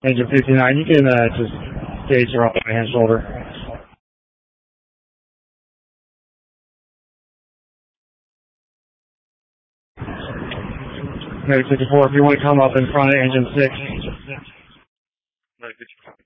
Engine 59, you can just gauge your right-hand shoulder. Maybe 54, if you want to come up in front of engine 6.